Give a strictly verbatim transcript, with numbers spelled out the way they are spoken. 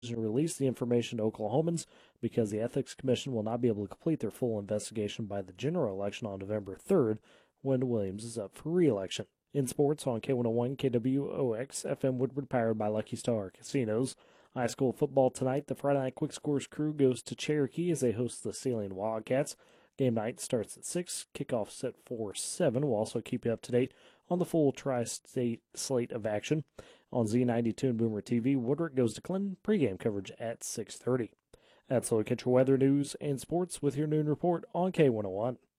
to release the information to Oklahomans because the Ethics Commission will not be able to complete their full investigation by the general election on November third, when Williams is up for re-election. In sports, on K one oh one K W O X F M Woodward, powered by Lucky Star Casinos. High school football tonight. The Friday Night Quick Scores crew goes to Cherokee as they host the Saline Wildcats. Game night starts at six. Kickoff's at four seven. We'll also keep you up to date on the full tri-state slate of action. On Z ninety-two and Boomer T V, Woodward goes to Clinton. Pregame coverage at six thirty. That's a look at your weather news and sports with your noon report on K one oh one.